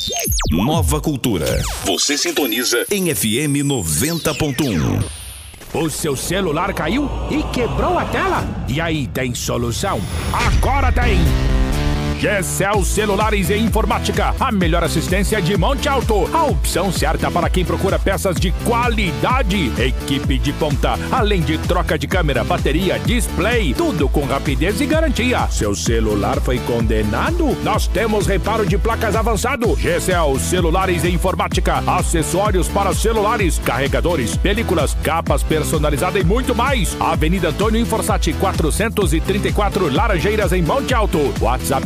Nova Cultura. Você sintoniza em FM 90.1. O seu celular caiu e quebrou a tela? E aí, tem solução? Agora tem! GCL Celulares e Informática, a melhor assistência de Monte Alto. A opção certa para quem procura peças de qualidade. Equipe de ponta, além de troca de câmera, bateria, display, tudo com rapidez e garantia. Seu celular foi condenado? Nós temos reparo de placas avançado. GCL Celulares e Informática, acessórios para celulares, carregadores, películas, capas personalizadas e muito mais. Avenida Antônio Inforsati, 434 Laranjeiras, em Monte Alto. WhatsApp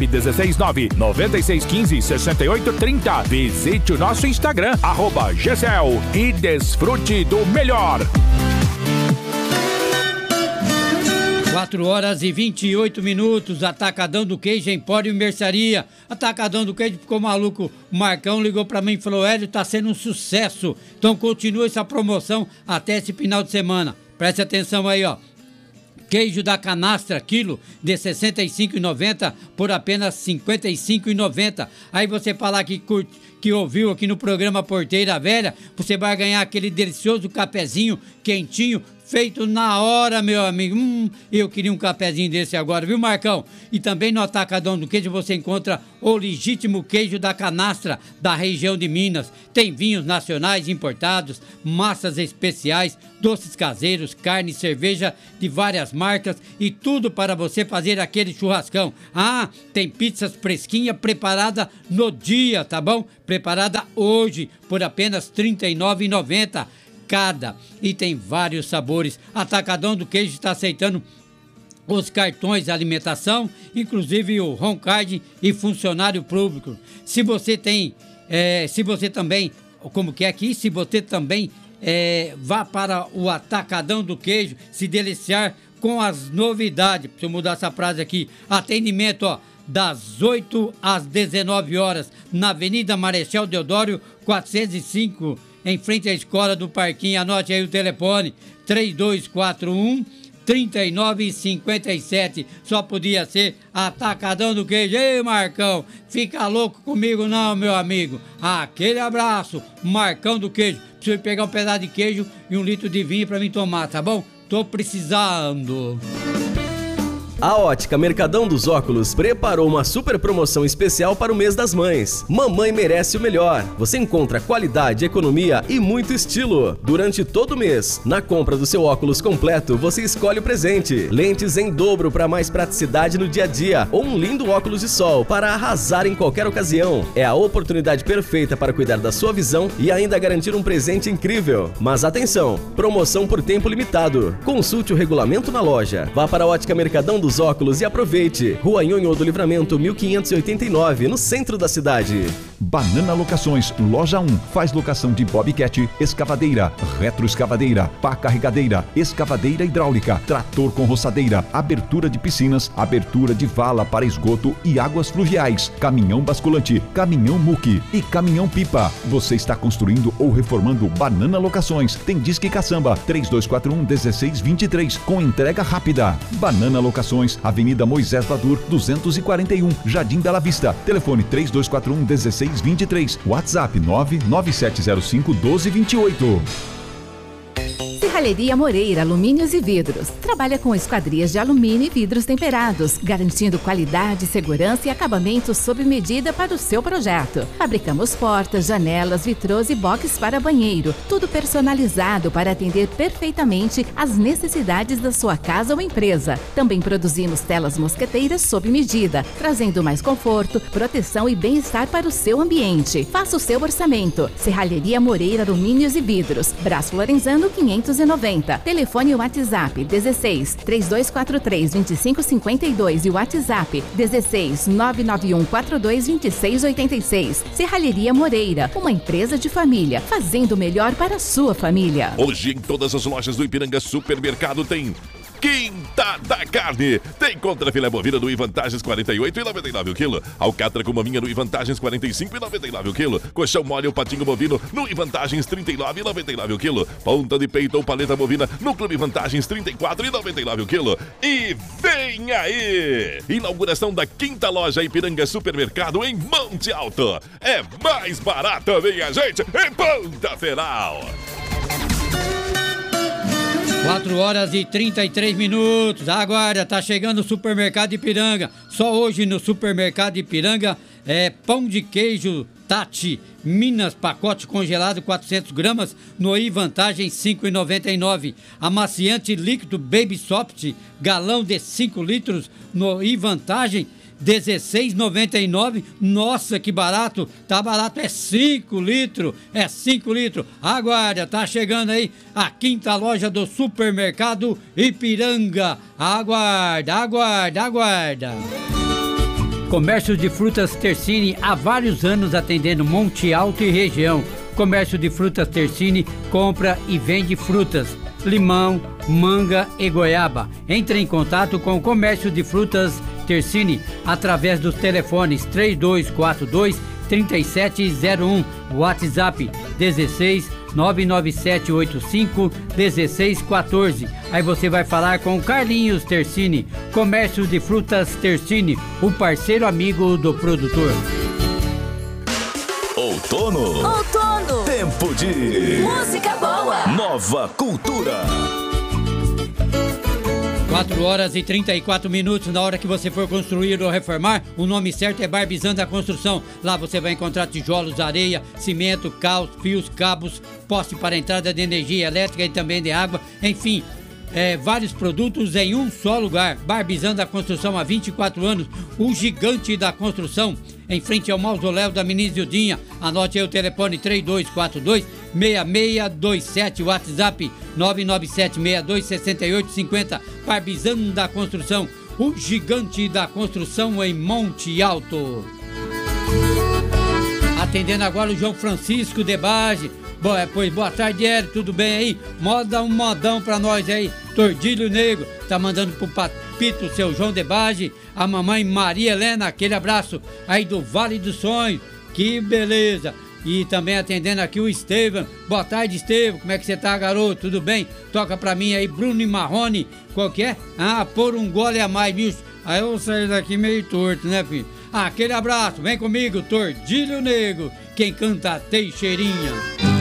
16996156830. Visite o nosso Instagram, @GCL, e desfrute do melhor. 4h28, Atacadão do Queijo, Empório e Mercearia. Atacadão do Queijo ficou maluco. O Marcão ligou pra mim e falou: Hélio, tá sendo um sucesso. Então continua essa promoção até esse final de semana. Preste atenção aí, ó. Queijo da canastra, quilo de R$ 65,90 por apenas R$ 55,90. Aí você falar que ouviu aqui no programa Porteira Velha, você vai ganhar aquele delicioso cafezinho quentinho, feito na hora, meu amigo. Eu queria um cafezinho desse agora, viu, Marcão? E também no Atacadão do Queijo você encontra o legítimo queijo da canastra da região de Minas. Tem vinhos nacionais importados, massas especiais, doces caseiros, carne e cerveja de várias marcas e tudo para você fazer aquele churrascão. Ah, tem pizzas fresquinha preparada no dia, tá bom? Preparada hoje por apenas R$ 39,90 cada. E tem vários sabores. Atacadão do Queijo está aceitando os cartões de alimentação, inclusive o Home Card e funcionário público. Se você também, vá para o Atacadão do Queijo se deliciar com as novidades. Deixa eu mudar essa frase aqui. Atendimento, ó, das 8 às 19 horas, na Avenida Marechal Deodoro, 405, em frente à Escola do Parquinho. Anote aí o telefone, 3241-3957. Só podia ser Atacadão do Queijo. Ei, Marcão, fica louco comigo não, meu amigo. Aquele abraço, Marcão do Queijo. Preciso pegar um pedaço de queijo e 1 litro de vinho pra mim tomar, tá bom? Tô precisando. A Ótica Mercadão dos Óculos preparou uma super promoção especial para o mês das mães. Mamãe merece o melhor. Você encontra qualidade, economia e muito estilo. Durante todo o mês, na compra do seu óculos completo, você escolhe o presente. Lentes em dobro para mais praticidade no dia a dia ou um lindo óculos de sol para arrasar em qualquer ocasião. É a oportunidade perfeita para cuidar da sua visão e ainda garantir um presente incrível. Mas atenção, promoção por tempo limitado. Consulte o regulamento na loja. Vá para a Ótica Mercadão dos Óculos e aproveite. Rua Nhonho do Livramento, 1589, no centro da cidade. Banana Locações, Loja 1. Faz locação de bobcat, escavadeira, retroescavadeira, pá carregadeira, escavadeira hidráulica, trator com roçadeira, abertura de piscinas, abertura de vala para esgoto e águas fluviais, caminhão basculante, caminhão muque e caminhão pipa. Você está construindo ou reformando Banana Locações. Tem Disque Caçamba, 3241-1623, com entrega rápida. Banana Locações, Avenida Moisés Badur, 241, Jardim Bela Vista. Telefone 3241-1623, WhatsApp 99705-1228. Serralheria Moreira, Alumínios e Vidros. Trabalha com esquadrias de alumínio e vidros temperados, garantindo qualidade, segurança e acabamento sob medida para o seu projeto. Fabricamos portas, janelas, vitrôs e box para banheiro. Tudo personalizado para atender perfeitamente às necessidades da sua casa ou empresa. Também produzimos telas mosqueteiras sob medida, trazendo mais conforto, proteção e bem-estar para o seu ambiente. Faça o seu orçamento. Serralheria Moreira, Alumínios e Vidros. Brás Florenzano 590. Telefone e WhatsApp 16 3243 2552 e WhatsApp 16 991 42 2686. Serralheria Moreira, uma empresa de família, fazendo o melhor para a sua família. Hoje em todas as lojas do Ipiranga Supermercado tem Batata Carne. Tem contrafilé bovina no Ivantagens 48,99 o quilo. Alcatra com maminha no Ivantagens 45,99 o quilo. Colchão mole ou patinho bovino no Ivantagens 39,99 o quilo. Ponta de peito ou paleta bovina no Clube Vantagens 34,99 o quilo. E vem aí! Inauguração da 5ª loja Ipiranga Supermercado em Monte Alto. É mais barato, minha gente, em Ponta-Feral. 4h33. Aguarda, tá chegando o Supermercado Ipiranga. Só hoje no Supermercado Ipiranga é pão de queijo Tati Minas, pacote congelado 400 gramas no Vantagem 5,99. Amaciante líquido Baby Soft, galão de 5 litros no Vantagem 16,99. Nossa, que barato, tá barato, é 5 litros, aguarda, tá chegando aí a 5ª loja do Supermercado Ipiranga, aguarda. Comércio de frutas Tersini, há vários anos atendendo Monte Alto e região. Comércio de frutas Tersini, compra e vende frutas, limão, manga e goiaba. Entre em contato com o Comércio de Frutas Tersini através dos telefones 3242-3701, WhatsApp 16-99785-1614. Aí você vai falar com o Carlinhos Tersini. Comércio de Frutas Tersini, o parceiro amigo do produtor. Outono. Tempo de música boa. Nova Cultura. 4h34. Na hora que você for construir ou reformar, o nome certo é Barbizanda Construção. Lá você vai encontrar tijolos, areia, cimento, caos, fios, cabos, poste para entrada de energia elétrica e também de água, enfim, vários produtos em um só lugar. Barbizanda Construção há 24 anos, o gigante da construção, em frente ao mausoléu da Menina Zildinha. Anote aí o telefone 3242-6627, WhatsApp 997-626850. Barbizanda Construção, o gigante da construção em Monte Alto. Atendendo agora o João Francisco de Bage. Pois boa tarde, Hélio, tudo bem aí? Moda um modão pra nós aí. Tordilho Negro tá mandando pro papito seu João de Bage, a mamãe Maria Helena, aquele abraço aí do Vale dos Sonhos, que beleza. E também atendendo aqui o Estevam. Boa tarde, Estevam, como é que você tá, garoto? Tudo bem? Toca pra mim aí Bruno e Marrone, qual que é? Por um gole a mais, bicho. Aí eu saí daqui meio torto, né, filho? Aquele abraço, vem comigo, Tordilho Negro, quem canta Teixeirinha.